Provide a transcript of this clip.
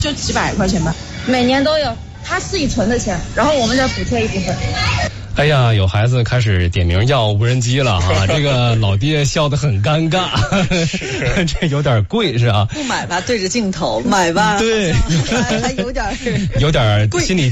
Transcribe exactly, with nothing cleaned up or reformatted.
就几百块钱吧，每年都有，他自己存的钱，然后我们再补贴一部分。 哎呀，有孩子开始点名要无人机了哈，这个老爹笑得很尴尬，这有点贵是啊？ 不买吧，对着镜头；买吧， 对， 还还有点有点心里